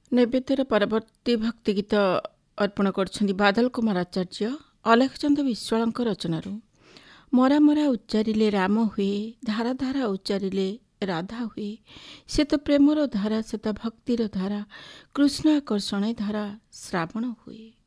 ନୈବେଦ୍ୟର ପରବର୍ତ୍ତୀ ଭକ୍ତି ଗୀତ ଅର୍ପଣ କରୁଛନ୍ତି ବାଦଲ କୁମାର ଆଚାର୍ଯ୍ୟ, ଅଲେଖଚନ୍ଦ୍ର ବିଶ୍ୱାଳଙ୍କ ରଚନାରୁ। ମରା ମରା ଉଚ୍ଚାରିଲେ ରାମ ହୁଏ, ଧାରା ଧାରା ଉଚ୍ଚାରିଲେ ରାଧା ହୁଏ। ସେ ତ ପ୍ରେମର ଧାରା, ସେ ତ ଭକ୍ତିର ଧାରା, କୃଷ୍ଣ ଆକର୍ଷଣେ ଧାରା ଶ୍ରାବଣ ହୁଏ।